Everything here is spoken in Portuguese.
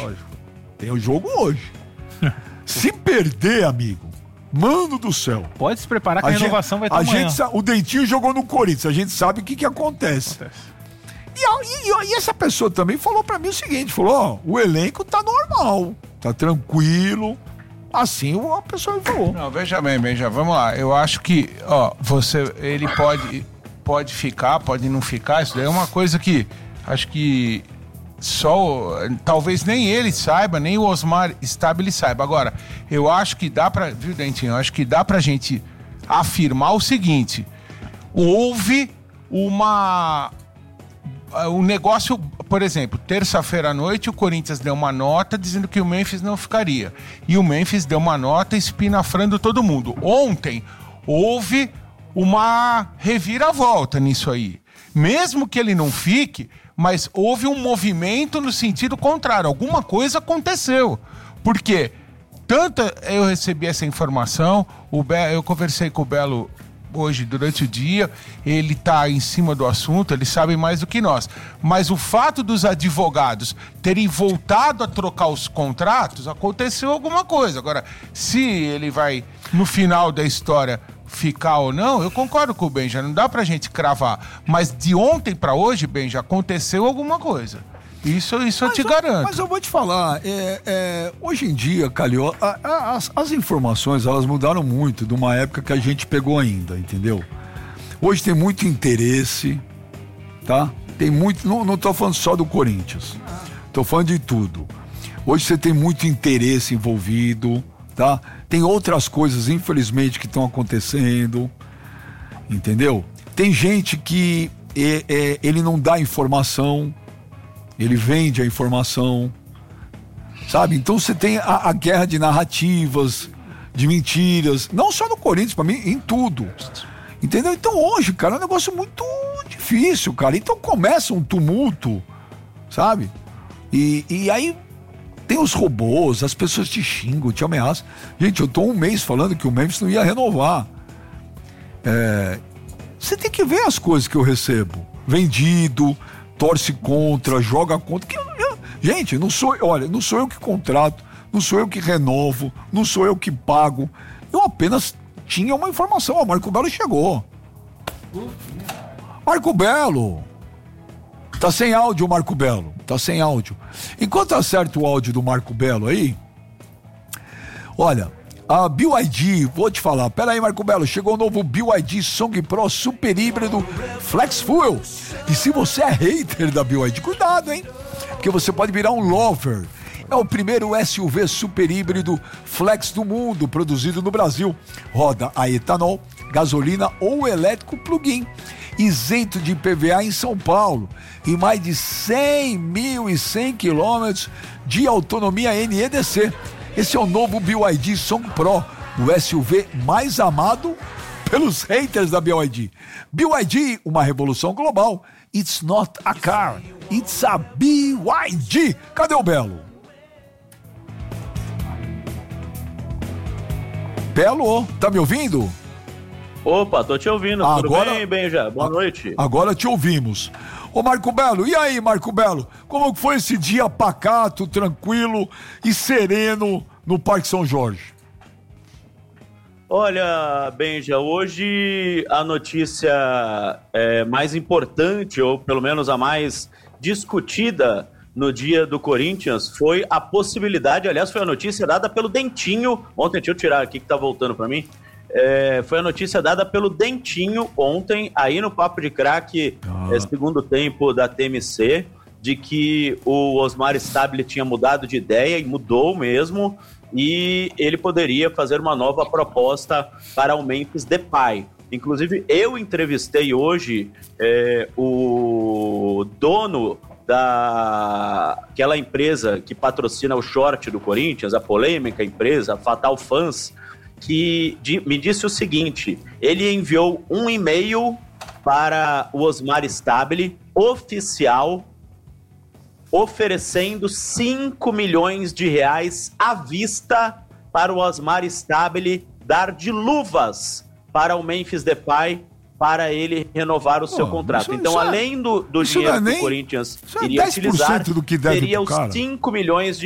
Lógico. Tem o jogo hoje. Se perder, amigo, mano do céu. Pode se preparar que a renovação vai estar amanhã. O Dentinho jogou no Corinthians, a gente sabe o que acontece. E essa pessoa também falou pra mim o seguinte, falou, o elenco tá normal, tá tranquilo. Assim a pessoa falou. Não, veja bem, vamos lá. Eu acho que, ele pode ficar, pode não ficar, isso daí é uma coisa que acho que talvez nem ele saiba, nem o Osmar Stabile saiba. Agora, eu acho que dá pra, viu, Dentinho, eu acho que dá pra gente afirmar o seguinte, houve um negócio, por exemplo, terça-feira à noite o Corinthians deu uma nota dizendo que o Memphis não ficaria. E o Memphis deu uma nota espinafrando todo mundo. Ontem houve uma reviravolta nisso aí. Mesmo que ele não fique, mas houve um movimento no sentido contrário. Alguma coisa aconteceu. Por quê? Tanto eu recebi essa informação, eu conversei com o Belo hoje durante o dia, ele está em cima do assunto, ele sabe mais do que nós. Mas o fato dos advogados terem voltado a trocar os contratos, aconteceu alguma coisa. Agora, se ele vai, no final da história, ficar ou não, eu concordo com o Benja, não dá pra gente cravar. Mas de ontem pra hoje, Benja, aconteceu alguma coisa. Isso eu te garanto. Mas eu vou te falar, hoje em dia, Calil, as informações, elas mudaram muito de uma época que a gente pegou ainda, entendeu? Hoje tem muito interesse, tá? Tem muito, não tô falando só do Corinthians, tô falando de tudo. Hoje você tem muito interesse envolvido, tá? Tem outras coisas, infelizmente, que estão acontecendo, entendeu? Tem gente que ele não dá informação, ele vende a informação, sabe? Então você tem a guerra de narrativas, de mentiras, não só no Corinthians, pra mim, em tudo, entendeu? Então hoje, cara, é um negócio muito difícil, cara. Então começa um tumulto, sabe? E aí tem os robôs, as pessoas te xingam, te ameaçam. Gente, eu tô um mês falando que o Memphis não ia renovar. Você tem que ver as coisas que eu recebo. Vendido, torce contra, joga contra. Gente, não sou eu que contrato, não sou eu que renovo, não sou eu que pago. Eu apenas tinha uma informação. O Marco Belo chegou. Marco Belo. Tá sem áudio, Marco Belo. Tá sem áudio. Enquanto acerta o áudio do Marco Belo aí, olha, a BYD, vou te falar, pera aí, Marco Belo, chegou o novo BYD Song Pro Super Híbrido Flex Fuel. E se você é hater da BYD, cuidado, hein? Porque você pode virar um lover. É o primeiro SUV super híbrido flex do mundo, produzido no Brasil. Roda a etanol, gasolina ou elétrico plug-in. Isento de IPVA em São Paulo. E mais de 100.100 quilômetros de autonomia NEDC. Esse é o novo BYD Song Pro, o SUV mais amado pelos haters da BYD. BYD, uma revolução global. It's not a car, it's a BYD. Cadê o Belo? Belo, tá me ouvindo? Opa, tô te ouvindo. Agora, tudo bem, Benja? Boa noite. Agora te ouvimos. Ô Marco Belo, e aí, Marco Belo? Como foi esse dia pacato, tranquilo e sereno no Parque São Jorge? Olha, Benja, hoje a notícia mais importante, ou pelo menos a mais discutida no dia do Corinthians, foi a possibilidade, aliás, foi a notícia dada pelo Dentinho, ontem, deixa eu tirar aqui que tá voltando pra mim, foi a notícia dada pelo Dentinho ontem, aí no Papo de Craque, segundo tempo da TMC, de que o Osmar Stabile tinha mudado de ideia, e mudou mesmo, e ele poderia fazer uma nova proposta para o Memphis Depay. Inclusive, eu entrevistei hoje o dono daquela empresa que patrocina o short do Corinthians, a polêmica empresa, a Fatal Fans, que me disse o seguinte: ele enviou um e-mail para o Osmar Stabile, oficial, oferecendo 5 milhões de reais à vista para o Osmar Stabile dar de luvas para o Memphis Depay, para ele renovar o seu contrato. Então, além do dinheiro que o Corinthians iria utilizar, teria os 5 milhões de